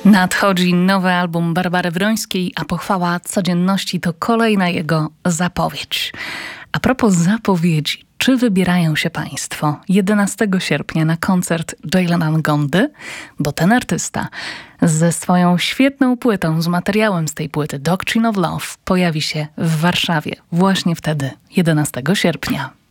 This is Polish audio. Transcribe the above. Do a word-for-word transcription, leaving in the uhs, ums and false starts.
Nadchodzi nowy album Barbary Wrońskiej, a pochwała codzienności to kolejna jego zapowiedź. A propos zapowiedzi, czy wybierają się Państwo jedenastego sierpnia na koncert Jaylana Ngondy? Bo ten artysta ze swoją świetną płytą, z materiałem z tej płyty Doctrine of Love pojawi się w Warszawie właśnie wtedy, jedenastego sierpnia.